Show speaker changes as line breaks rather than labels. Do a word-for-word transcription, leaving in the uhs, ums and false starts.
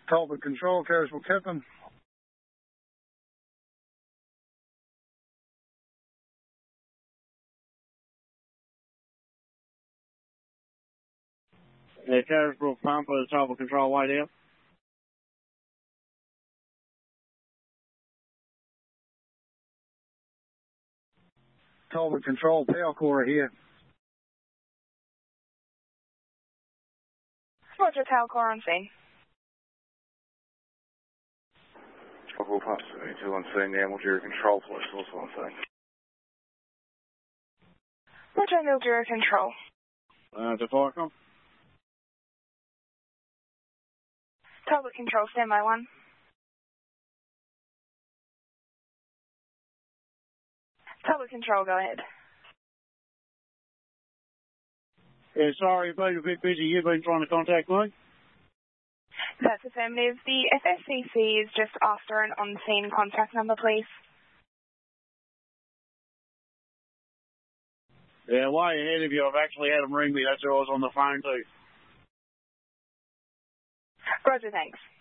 Talbot Control, Carisville Kippen.
Yeah, Carisville Pampa, Talbot Control, Whitehall.
Talbot Control, Palcora here.
Roger, Palcora on scene.
Talbot Pump two on scene, yeah, Mildura Control, Force also on scene.
Roger, Mildura Control.
Uh, to Falcon.
Talbot Control, stand by one. Talbot Control, go ahead.
Yeah, sorry, I've been a bit busy. You've been trying to contact me?
That's affirmative. The F S C C is just after an on-scene contact number, please.
Yeah, way ahead of you. I've actually had them ring me. That's who I was on the phone to.
Roger, thanks.